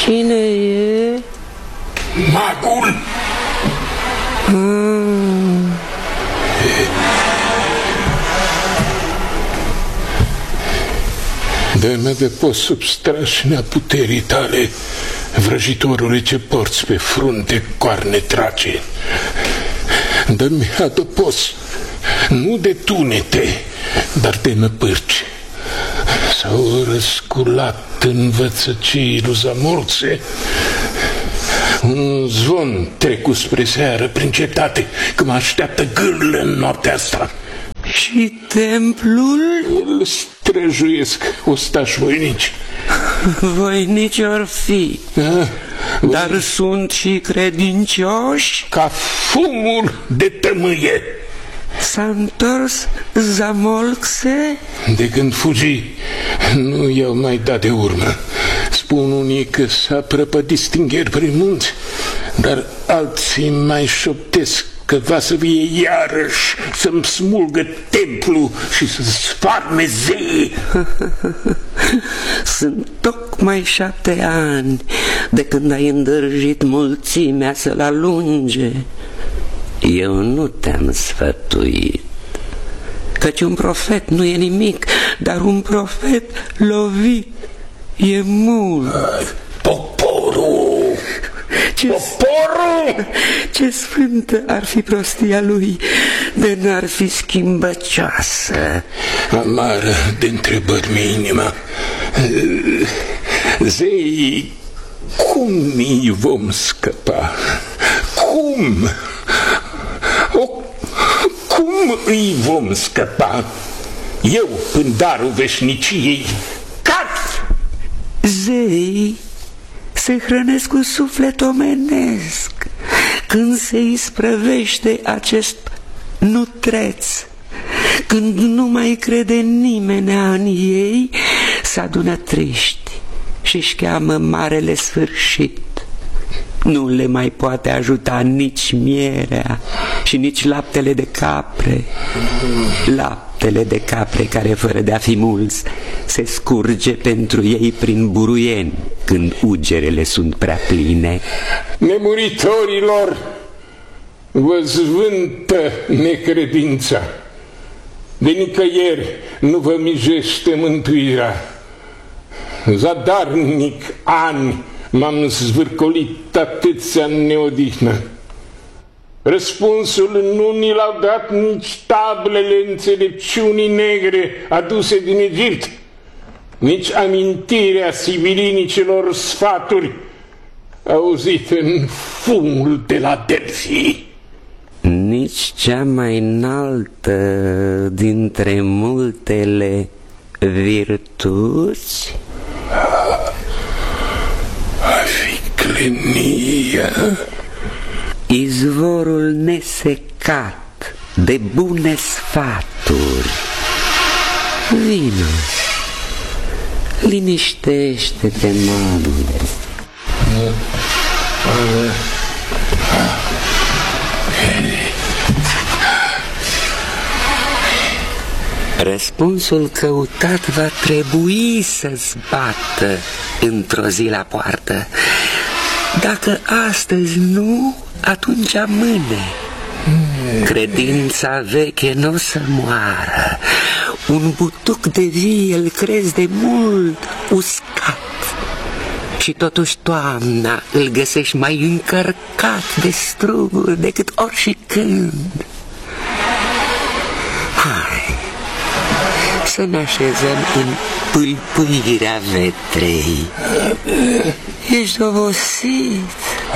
Cine e? Magul. Dă-mă de post sub strașinea puterii tale, vrăjitorule ce porți pe frunte coarne trace. Dă-mi adăpost, nu de tunete, dar de năpârci. S-au răsculat învățăcii lui Zamolxe. Un zvon trecut spre seară prin cetate, că mă așteaptă gârlă în noaptea asta. Și templul? Îl străjuiesc ostași voinici. Voinici or fi, dar sunt și credincioși? Ca fumul de tămâie. S-a întors Zamolxe? De când fugi, nu i-au mai dat de urmă. Spun unii că s-a prăpădit stingheri prin munți, dar alții mai șoptesc că va să vie iarăși să-mi smulgă templu și să sfarme zei. Sunt tocmai 7 ani de când ai îndrăjit mulțimea să-l alunge. Eu nu te-am sfătuit, căci un profet nu e nimic, dar un profet lovit e mult. Poporul! Poporul! Ce sfântă ar fi prostia lui de n-ar fi schimbăcioasă. Amară de întrebări mi-e inima. Zei, cum îi vom scăpa? Cum? Cum îi vom scăpa? Eu, pândarul veșniciei, cat! Zei se hrănesc cu suflet omenesc când se isprăvește acest nutreț. Când nu mai crede nimenea în ei, s-adună triști și-și cheamă marele sfârșit. Nu le mai poate ajuta nici mierea și nici laptele de capre. Laptele de capre care, fără de a fi mulți, se scurge pentru ei prin buruieni când ugerele sunt prea pline. Nemuritorilor, vă zvântă necredința. De nicăieri nu vă mijește mântuirea. Zadarnic ani m-am zvârcolit atâția în neodihnă. Răspunsul nu ni l-au dat nici tablele înțelepciunii negre aduse din Egipt, nici amintirea sibilinicilor sfaturi auzite în fumul de la Delphi. Nici cea mai înaltă dintre multele virtuți? Ficlenia, izvorul nesecat de bune sfaturi. Vino, liniștește-te, magule. Răspunsul căutat va trebui să-ți bată într-o zi la poartă. Dacă astăzi nu, atunci amâne. Credința veche n-o să moară. Un butuc de vie îl crezi de mult uscat. Și totuși toamna îl găsești mai încărcat de struguri decât oricând. Hai să ne așezăm în pâlpâirea vetrei. Ești obosit.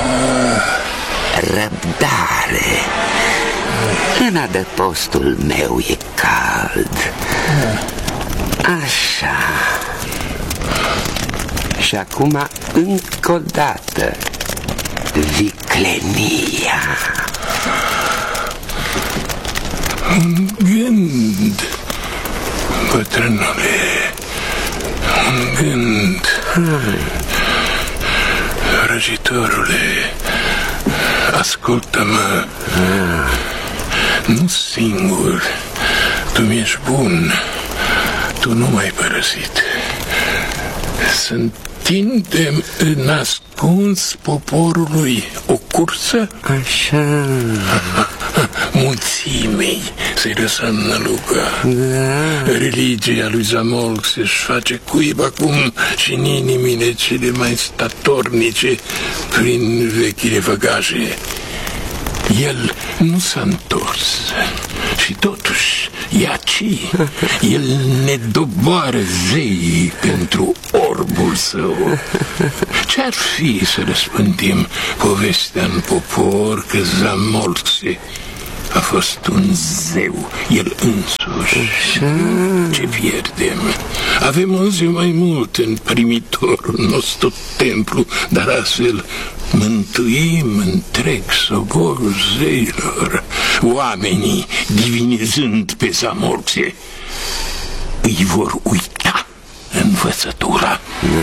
Răbdare. În adăpostul meu e cald. Așa. Și acum încă o dată viclenia. Un gând, bătrânule, un gând. Răjitorule, ascultă-mă. Nu singur, tu mi-ești bun, tu nu m-ai părăsit. Sunt tindem în ascuns poporului o cursă? Așa. Mulțimei să-i răsănăluga. Da. Religia lui Zamolx își face cuib acum și în inimile cele mai statornice prin vechile făgașe. El nu s-a întors și totuși e aici. El ne doboară zeii pentru orbul său. Ce-ar fi să răspândim povestea în popor că Zamolxe a fost un zeu, el însuși? Ce pierdem? Avem un zeu mai mult în primitorul nostru templu, dar astfel mântuim întreg soborul zeilor. Oamenii, divinizând pe Zamolxe, îi vor uita învățătura.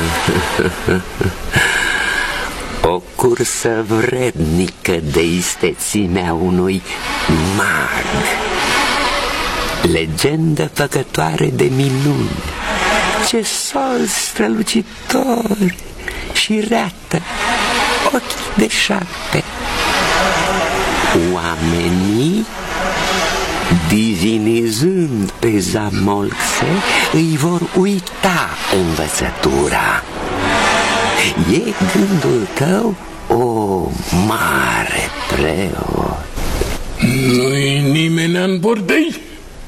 O cursă vrednică de istețimea unui mag. Legendă făcătoare de minuni. Ce sol strălucitor și reată, ochi de șarpe. Oamenii, divinizând pe Zamolxe, îi vor uita învățătura. E gândul tău, o mare preot? Nu-i nimeni în bordei?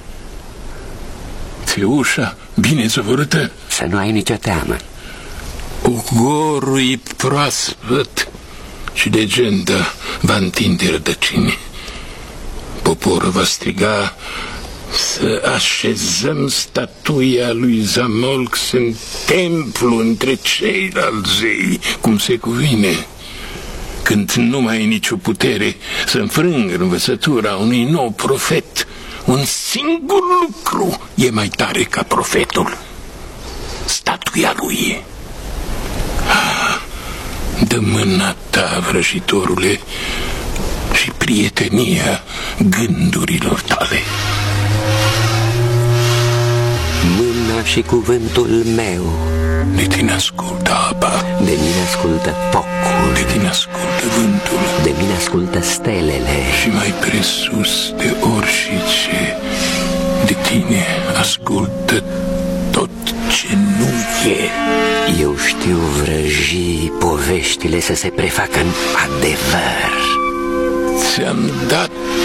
Ți-e ușa bine zăvorâtă? Să nu ai nicio teamă. Ugorul e proaspăt și legenda va întinde rădăcini. Poporul va striga să așezăm statuia lui Zamolx în templu între ceilalți zei, cum se cuvine. Când nu mai e nicio putere să înfrângă învățătura unui nou profet, un singur lucru e mai tare ca profetul: statuia lui. Dă mâna ta, vrăjitorule, și prietenia gândurilor tale. Mâna și cuvântul meu. De tine ascultă apa, De mine ascultă focul, de tine ascultă vântul, de mine ascultă stelele. și mai presus de orice, de tine ascultă tot ce nu e. Eu știu vrăji poveștile să se prefacă în adevăr. Ți-am dat